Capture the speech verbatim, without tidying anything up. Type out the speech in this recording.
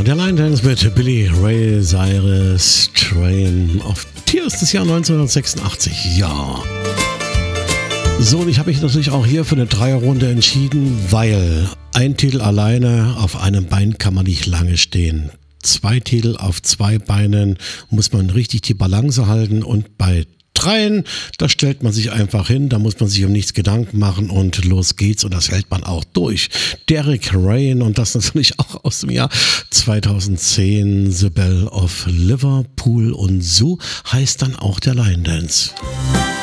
der Line Dance mit Billy Ray Cyrus, Train of Tears, das Jahr neunzehnhundertsechsundachtzig. Ja. So, und ich habe mich natürlich auch hier für eine Dreierrunde entschieden, weil ein Titel alleine auf einem Bein kann man nicht lange stehen. Zwei Titel auf zwei Beinen muss man richtig die Balance halten, und bei Dreien, da stellt man sich einfach hin, da muss man sich um nichts Gedanken machen und los geht's, und das hält man auch durch. Derek Rain, und das natürlich auch aus dem Jahr zweitausendzehn, The Belle of Liverpool, und so heißt dann auch der Line Dance.